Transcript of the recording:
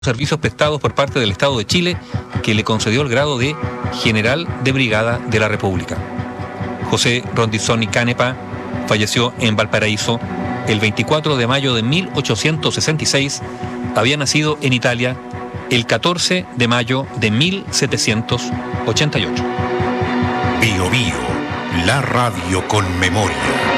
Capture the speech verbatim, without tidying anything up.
servicios prestados por parte del Estado de Chile, que le concedió el grado de General de Brigada de la República. José Rondizoni Canepa falleció en Valparaíso el veinticuatro de mayo de mil ochocientos sesenta y seis. Había nacido en Italia el catorce de mayo de mil setecientos ochenta y ocho. Bio Bio, la radio con memoria.